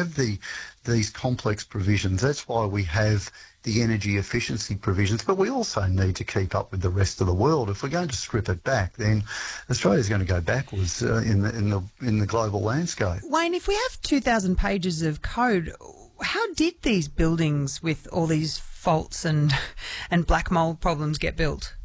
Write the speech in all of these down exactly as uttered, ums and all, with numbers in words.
have the these complex provisions. That's why we have the energy efficiency provisions, but we also need to keep up with the rest of the world. If we're going to strip it back, then Australia's going to go backwards uh, in the in the in the global landscape. Wayne, if we have two thousand pages of code, how did these buildings with all these faults and and black mould problems get built?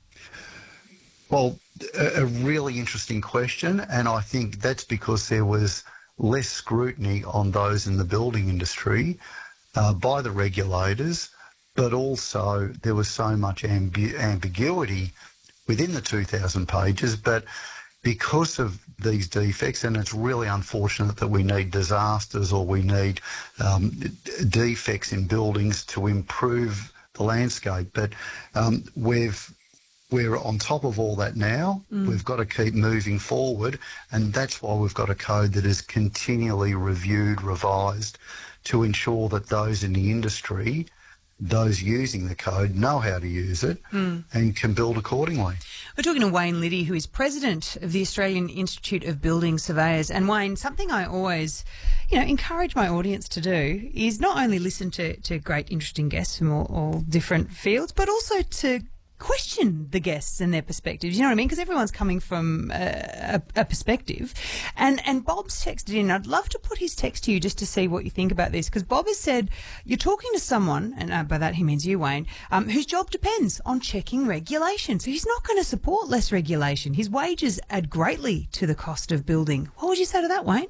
Well, a, a really interesting question, and I think that's because there was less scrutiny on those in the building industry uh, by the regulators, but also there was so much ambi- ambiguity within the two thousand pages. But because of these defects, and it's really unfortunate that we need disasters or we need um, defects in buildings to improve the landscape, but um, we've We're on top of all that now. Mm. We've got to keep moving forward, and that's why we've got a code that is continually reviewed, revised, to ensure that those in the industry, those using the code, know how to use it mm. and can build accordingly. We're talking to Wayne Liddy, who is president of the Australian Institute of Building Surveyors. And Wayne, something I always, you know, encourage my audience to do is not only listen to, to great, interesting guests from all, all different fields, but also to question the guests and their perspectives. You know what I mean? Because everyone's coming from a, a, a perspective. And and Bob's texted in. I'd love to put his text to you just to see what you think about this, because Bob has said you're talking to someone, and uh, by that he means you, Wayne, um, whose job depends on checking regulation. So he's not going to support less regulation. His wages add greatly to the cost of building. What would you say to that, Wayne?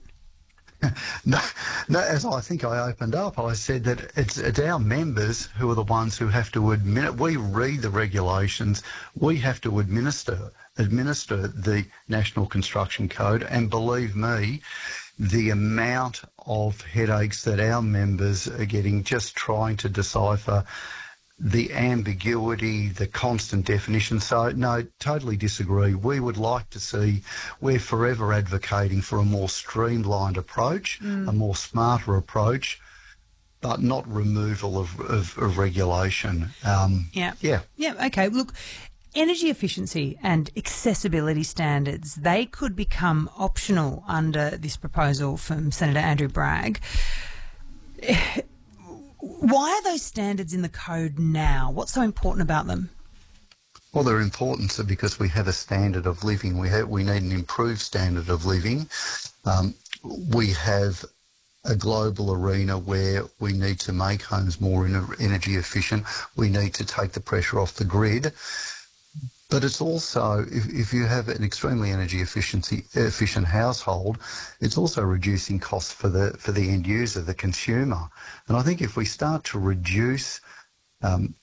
No, no, as I think I opened up, I said that it's, it's our members who are the ones who have to admit. We read the regulations. We have to administer administer the National Construction Code, and believe me, the amount of headaches that our members are getting just trying to decipher the ambiguity, the constant definition. So, no, totally disagree. We would like to see, we're forever advocating for a more streamlined approach, mm. a more smarter approach, but not removal of, of, of regulation. Um, yeah. Yeah. Yeah, okay. Look, energy efficiency and accessibility standards, they could become optional under this proposal from Senator Andrew Bragg. Why are those standards in the code now? What's so important about them? Well, they're important because we have a standard of living. We have, we need an improved standard of living. Um, we have a global arena where we need to make homes more energy efficient. We need to take the pressure off the grid. But it's also, if, if you have an extremely energy efficiency efficient household, it's also reducing costs for the for the end user, the consumer. And I think if we start to reduce um,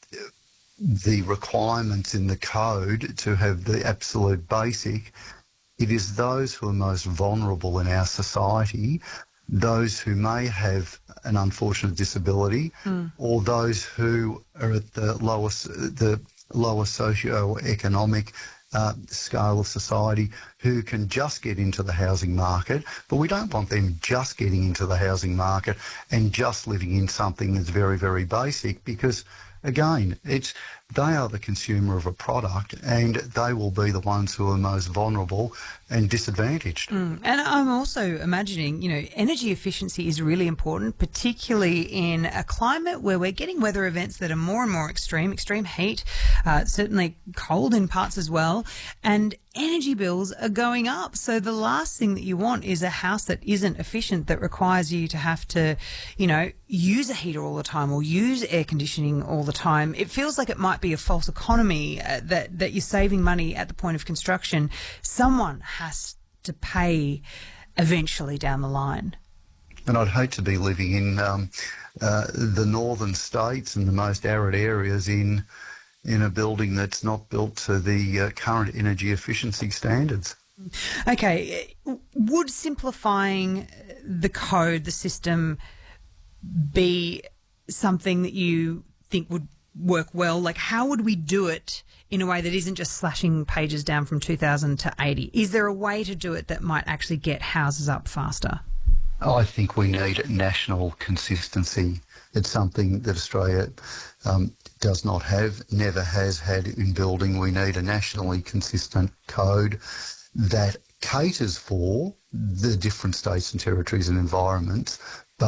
the requirements in the code to have the absolute basic, it is those who are most vulnerable in our society, those who may have an unfortunate disability, mm. or those who are at the lowest the lower socio-economic uh, scale of society, who can just get into the housing market. But we don't want them just getting into the housing market and just living in something that's very, very basic, because, again, it's they are the consumer of a product, and they will be the ones who are most vulnerable and disadvantaged. Mm. And I'm also imagining, you know, energy efficiency is really important, particularly in a climate where we're getting weather events that are more and more extreme, extreme heat, uh, certainly cold in parts as well, and energy bills are going up. So the last thing that you want is a house that isn't efficient, that requires you to have to, you know, use a heater all the time or use air conditioning all the time. It feels like it might be a false economy, uh, that, that you're saving money at the point of construction. Someone has to pay eventually down the line. And I'd hate to be living in um, uh, the northern states and the most arid areas in in a building that's not built to the uh, current energy efficiency standards. Okay, would simplifying the code, the system, be something that you think would work well? Like, how would we do it in a way that isn't just slashing pages down from two thousand to eighty? Is there a way to do it that might actually get houses up faster? I think we need national consistency. It's something that Australia um, does not have, never has had in building. We need a nationally consistent code that caters for the different states and territories and environments,